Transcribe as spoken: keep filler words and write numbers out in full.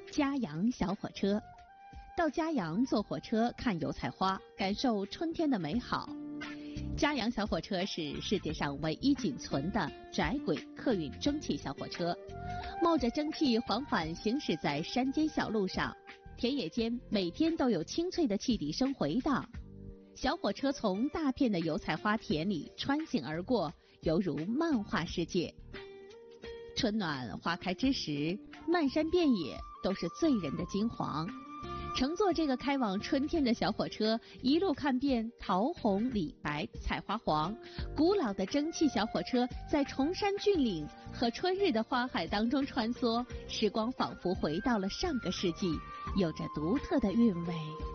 嘉阳小火车。到嘉阳坐火车看油菜花，感受春天的美好。嘉阳小火车是世界上唯一仅存的窄轨客运蒸汽小火车，冒着蒸汽缓缓行驶在山间小路上，田野间每天都有清脆的汽笛声回荡。小火车从大片的油菜花田里穿行而过，犹如漫画世界。春暖花开之时，漫山遍野都是醉人的金黄。乘坐这个开往春天的小火车，一路看遍桃红李白菜花黄，古老的蒸汽小火车在崇山峻岭和春日的花海当中穿梭，时光仿佛回到了上个世纪，有着独特的韵味。